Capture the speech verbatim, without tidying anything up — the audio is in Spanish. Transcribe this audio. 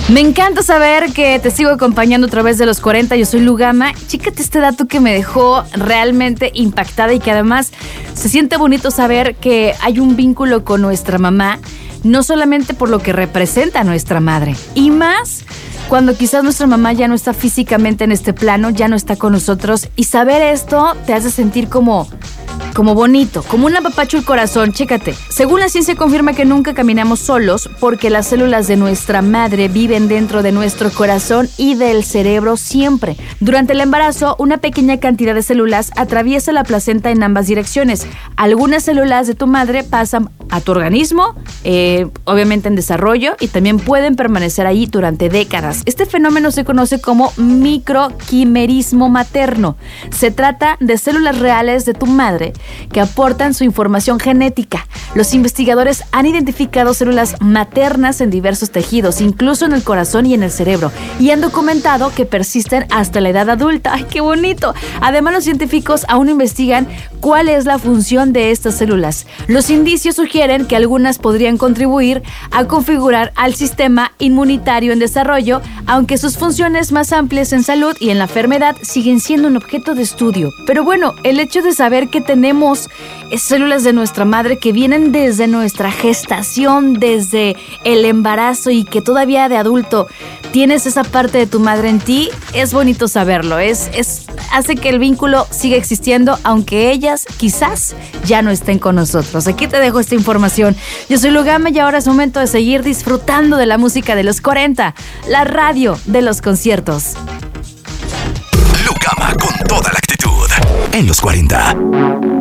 Me encanta saber que te sigo acompañando a través de los cuarenta. Yo soy Lugama. Chécate este dato que me dejó realmente impactada y que además se siente bonito saber que hay un vínculo con nuestra mamá, no solamente por lo que representa a nuestra madre, y más cuando quizás nuestra mamá ya no está físicamente en este plano, ya no está con nosotros, y saber esto te hace sentir como... como bonito, como un apapacho el corazón. Chécate. Según la ciencia confirma que nunca caminamos solos porque las células de nuestra madre viven dentro de nuestro corazón y del cerebro siempre. Durante el embarazo, una pequeña cantidad de células atraviesa la placenta en ambas direcciones. Algunas células de tu madre pasan a tu organismo, eh, obviamente en desarrollo, y también pueden permanecer ahí durante décadas. Este fenómeno se conoce como microquimerismo materno. Se trata de células reales de tu madre que aportan su información genética. Los investigadores han identificado células maternas en diversos tejidos, incluso en el corazón y en el cerebro, y han documentado que persisten hasta la edad adulta. ¡Ay, qué bonito! Además, los científicos aún investigan cuál es la función de estas células. Los indicios sugieren que algunas podrían contribuir a configurar al sistema inmunitario en desarrollo, aunque sus funciones más amplias en salud y en la enfermedad siguen siendo un objeto de estudio. Pero bueno, el hecho de saber que tenemos células de nuestra madre que vienen desde nuestra gestación, desde el embarazo, y que todavía de adulto tienes esa parte de tu madre en ti, es bonito saberlo. Es, es, hace que el vínculo siga existiendo, aunque ellas quizás ya no estén con nosotros. Aquí te dejo esta información. Yo soy Lugama y ahora es momento de seguir disfrutando de la música de los cuarenta, la radio de los conciertos. Lugama con toda la actitud en los cuarenta.